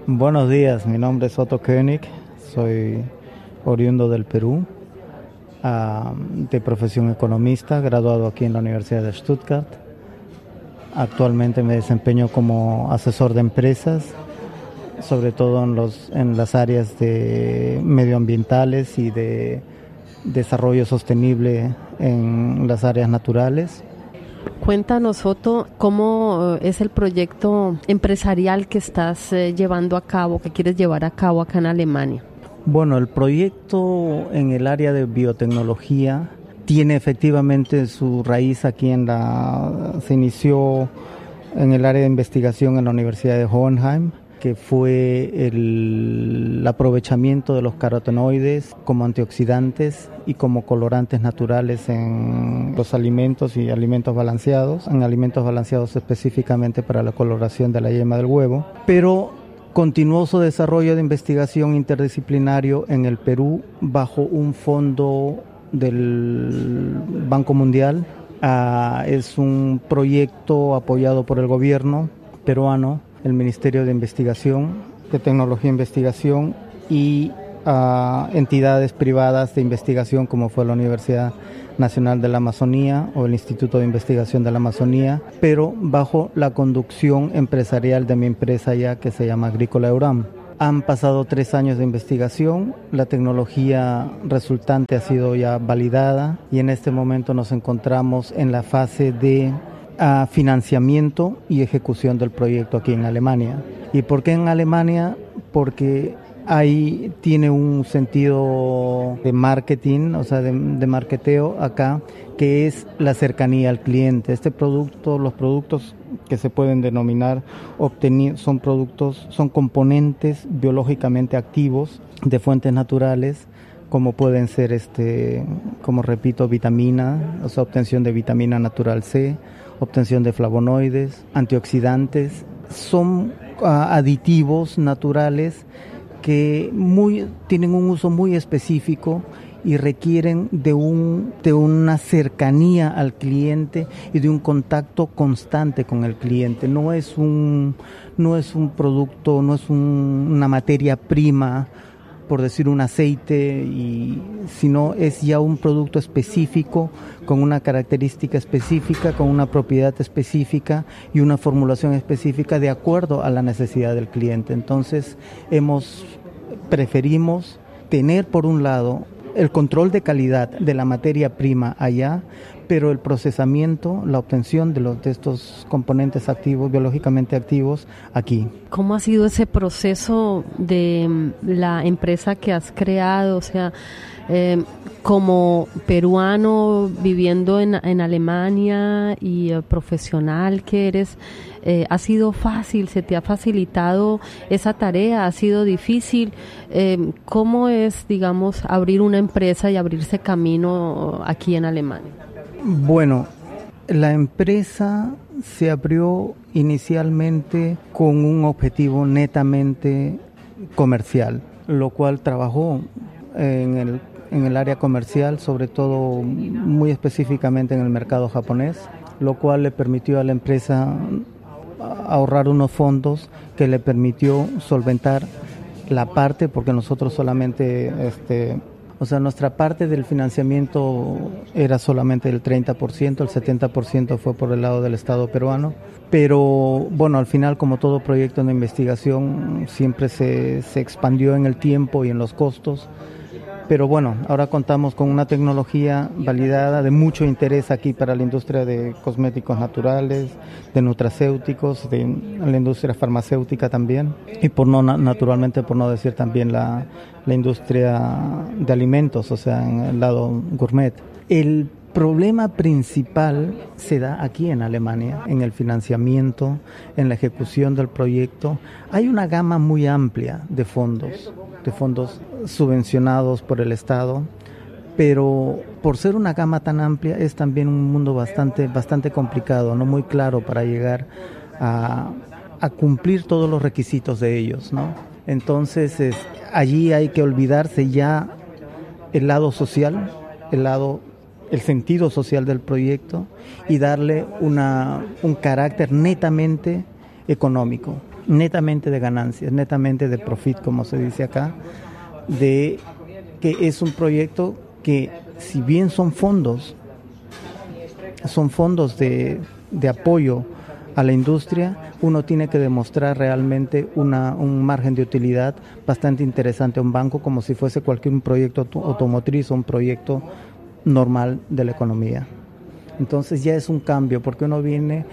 Buenos días, mi nombre es Otto Koenig, soy oriundo del Perú, de profesión economista, graduado aquí en la Universidad de Stuttgart. Actualmente me desempeño como asesor de empresas, sobre todo en las áreas de medioambientales y de desarrollo sostenible en las áreas naturales. Cuéntanos, Otto, cómo es el proyecto empresarial que estás llevando a cabo, que quieres llevar a cabo acá en Alemania. Bueno, el proyecto en el área de biotecnología tiene efectivamente su raíz aquí se inició en el área de investigación en la Universidad de Hohenheim, que fue el aprovechamiento de los carotenoides como antioxidantes y como colorantes naturales en los alimentos y alimentos balanceados, en alimentos balanceados específicamente para la coloración de la yema del huevo, pero continuó su desarrollo de investigación interdisciplinario en el Perú bajo un fondo del Banco Mundial. Es un proyecto apoyado por el gobierno peruano, el Ministerio de Investigación, de Tecnología e Investigación y entidades privadas de investigación como fue la Universidad Nacional de la Amazonía o el Instituto de Investigación de la Amazonía, pero bajo la conducción empresarial de mi empresa ya que se llama Agrícola Euram. Han pasado 3 años de investigación, la tecnología resultante ha sido ya validada y en este momento nos encontramos en la fase de financiamiento y ejecución del proyecto aquí en Alemania. ¿Y por qué en Alemania? Porque ahí tiene un sentido de marketing, o sea, de marketeo acá, que es la cercanía al cliente. Los productos que se pueden denominar son componentes biológicamente activos de fuentes naturales, como pueden ser, como repito, vitamina, o sea, obtención de vitamina natural C, obtención de flavonoides, antioxidantes. Son aditivos naturales que tienen un uso muy específico y requieren de una cercanía al cliente y de un contacto constante con el cliente. No es un producto, una materia prima, por decir un aceite, sino es ya un producto específico, con una característica específica, con una propiedad específica y una formulación específica de acuerdo a la necesidad del cliente. Entonces, preferimos tener por un lado el control de calidad de la materia prima allá, pero el procesamiento, la obtención de estos componentes activos, biológicamente activos, aquí. ¿Cómo ha sido ese proceso de la empresa que has creado? O sea, como peruano viviendo en Alemania y profesional que eres, ¿ha sido fácil? ¿Se te ha facilitado esa tarea? ¿Ha sido difícil? ¿Cómo es, digamos, abrir una empresa y abrirse camino aquí en Alemania? Bueno, la empresa se abrió inicialmente con un objetivo netamente comercial, lo cual trabajó en el área comercial, sobre todo muy específicamente en el mercado japonés, lo cual le permitió a la empresa ahorrar unos fondos que le permitió solventar la parte, porque nosotros solamente nuestra parte del financiamiento era solamente el 30%, el 70% fue por el lado del Estado peruano. Pero bueno, al final, como todo proyecto de investigación, siempre se expandió en el tiempo y en los costos. Pero bueno, ahora contamos con una tecnología validada de mucho interés aquí para la industria de cosméticos naturales, de nutracéuticos, de la industria farmacéutica también, y naturalmente por no decir también la industria de alimentos, o sea, en el lado gourmet. El problema principal se da aquí en Alemania, en el financiamiento, en la ejecución del proyecto. Hay una gama muy amplia de fondos subvencionados por el Estado, pero por ser una gama tan amplia es también un mundo bastante complicado, no muy claro para llegar a cumplir todos los requisitos de ellos, ¿no? Entonces allí hay que olvidarse ya el lado social, el sentido social del proyecto y darle un carácter netamente económico, netamente de ganancias, netamente de profit, como se dice acá, de que es un proyecto que, si bien son fondos de apoyo a la industria, uno tiene que demostrar realmente un margen de utilidad bastante interesante a un banco, como si fuese cualquier proyecto automotriz o un proyecto normal de la economía. Entonces ya es un cambio, porque uno viene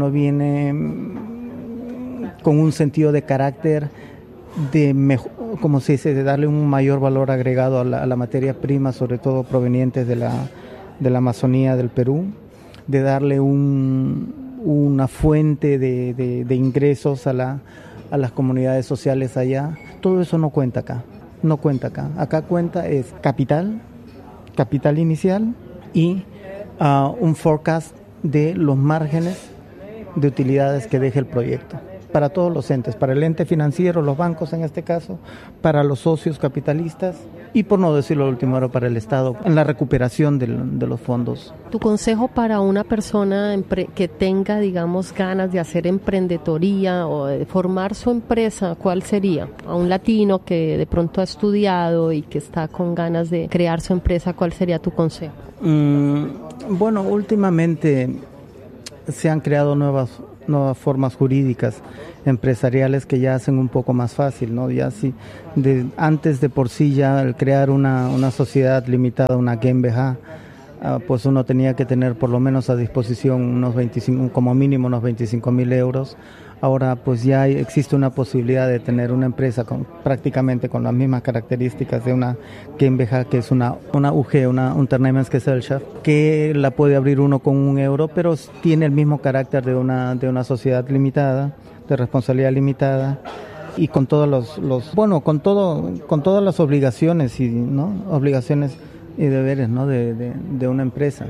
con un sentido de carácter como se dice, de darle un mayor valor agregado a la materia prima, sobre todo provenientes de la Amazonía del Perú, de darle una fuente de ingresos a las comunidades sociales allá. Todo eso no cuenta acá. Acá cuenta es capital inicial y un forecast de los márgenes de utilidades que deje el proyecto. Para todos los entes, para el ente financiero, los bancos en este caso, para los socios capitalistas y, por no decirlo lo último, para el Estado, en la recuperación de los fondos. ¿Tu consejo para una persona que tenga, digamos, ganas de hacer emprendedoría o de formar su empresa, cuál sería? A un latino que de pronto ha estudiado y que está con ganas de crear su empresa, ¿cuál sería tu consejo? Bueno, últimamente se han creado nuevas formas jurídicas empresariales que ya hacen un poco más fácil, ¿no? Ya antes de por sí ya al crear una sociedad limitada, una GmbH, pues uno tenía que tener por lo menos a disposición como mínimo unos 25.000 euros. Ahora pues ya existe una posibilidad de tener una empresa prácticamente con las mismas características de una GmbH, que es una UG, una Unternehmensgesellschaft, que la puede abrir uno con 1 euro, pero tiene el mismo carácter de una sociedad limitada, de responsabilidad limitada, y con todas con todas las obligaciones obligaciones y deberes, ¿no? de una empresa.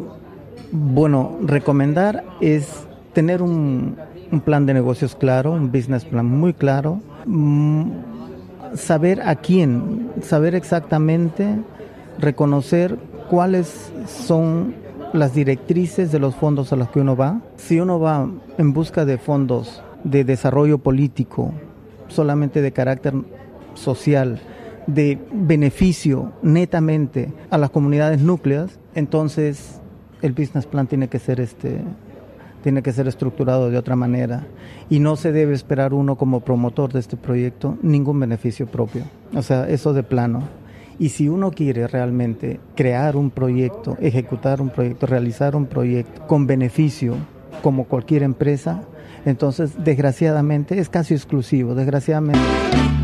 Recomendar es tener un plan de negocios claro, un business plan muy claro, saber exactamente, reconocer cuáles son las directrices de los fondos a los que uno va. Si uno va en busca de fondos de desarrollo político, solamente de carácter social, de beneficio netamente a las comunidades núcleas, entonces el business plan tiene que ser estructurado de otra manera, y no se debe esperar uno como promotor de este proyecto ningún beneficio propio, o sea, eso de plano. Y si uno quiere realmente crear un proyecto, ejecutar un proyecto, realizar un proyecto con beneficio como cualquier empresa, entonces desgraciadamente es casi exclusivo, desgraciadamente.